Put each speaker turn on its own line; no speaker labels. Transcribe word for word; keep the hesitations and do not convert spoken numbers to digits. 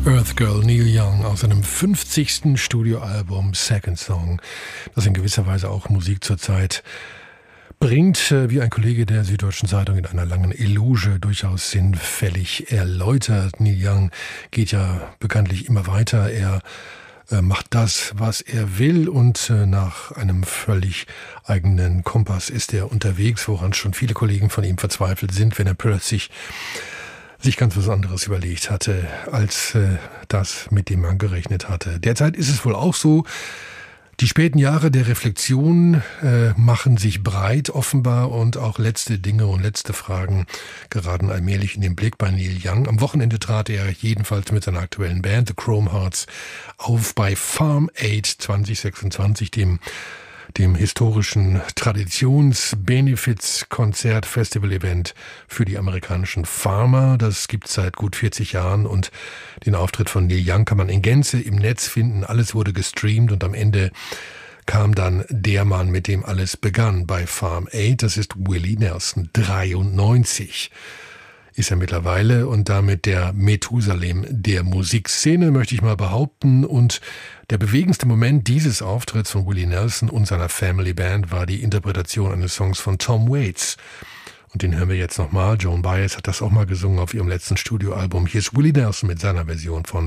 Earth Girl Neil Young aus seinem fünfzigsten Studioalbum Second Song, das in gewisser Weise auch Musik zur Zeit bringt, wie ein Kollege der Süddeutschen Zeitung in einer langen Eloge durchaus sinnfällig erläutert. Neil Young geht ja bekanntlich immer weiter. Er äh, macht das, was er will, und äh, nach einem völlig eigenen Kompass ist er unterwegs, woran schon viele Kollegen von ihm verzweifelt sind, wenn er plötzlich sich ganz was anderes überlegt hatte, als äh, das, mit dem man gerechnet hatte. Derzeit ist es wohl auch so. Die späten Jahre der Reflexion äh, machen sich breit offenbar, und auch letzte Dinge und letzte Fragen geraten allmählich in den Blick bei Neil Young. Am Wochenende trat er jedenfalls mit seiner aktuellen Band The Chrome Hearts auf bei Farm Aid zwanzig sechsundzwanzig, dem dem historischen Traditions-Benefits-Konzert-Festival-Event für die amerikanischen Farmer. Das gibt's seit gut vierzig Jahren, und den Auftritt von Neil Young kann man in Gänze im Netz finden. Alles wurde gestreamt, und am Ende kam dann der Mann, mit dem alles begann bei Farm Aid. Das ist Willie Nelson, dreiundneunzig ist er mittlerweile, und damit der Methusalem der Musikszene, möchte ich mal behaupten. Und der bewegendste Moment dieses Auftritts von Willie Nelson und seiner Family Band war die Interpretation eines Songs von Tom Waits. Und den hören wir jetzt nochmal. Joan Baez hat das auch mal gesungen auf ihrem letzten Studioalbum. Hier ist Willie Nelson mit seiner Version von